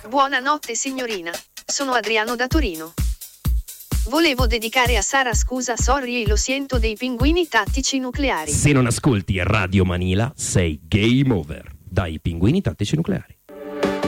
Buonanotte signorina, sono Adriano da Torino. Volevo dedicare a Sara Scusa Sorry e lo sento dei Pinguini Tattici Nucleari. Se non ascolti Radio Manila sei game over. Dai Pinguini Tattici Nucleari.